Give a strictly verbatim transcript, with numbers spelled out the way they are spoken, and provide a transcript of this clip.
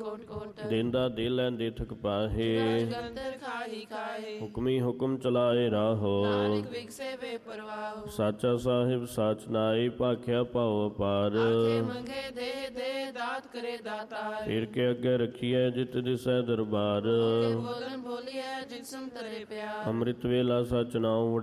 ਕੋਟ ਕੋਟ ਦੇਂਦਾ ਦੇ ਲੈਂਦੇ ਥਕ ਪਾਹੇ ਜਗੰਤਰ ਖਾਹੀ ਖਾਹੇ ਹੁਕਮੀ ਹੁਕਮ ਚਲਾਏ ਰਾਹੋ ਨਾਨਕ ਵਿਗਸੇ ਵੇ ਪਰਵਾਹੋ ਸਾਚਾ ਸਾਹਿਬ ਸਾਚ ਨਾਈ ਭਾਖਿਆ ਭਾਉ ਅਪਾਰ ਆਖੇ ਮੰਗੇ ਦੇ ਦੇ ਦਾਤ ਕਰੇ ਦਾਤਾਰ ਫਿਰ ਕੇ ਅੱਗੇ ਰੱਖੀਐ ਜਿਤ ਦਿਸੈ ਦਰਬਾਰ ਕੇ ਬੋਲਨ ਬੋਲੀਐ ਜਿਸਮ ਤਰੇ ਪਿਆਰ ਅੰਮ੍ਰਿਤ ਵੇਲਾ ਸਚ ਨਾਉ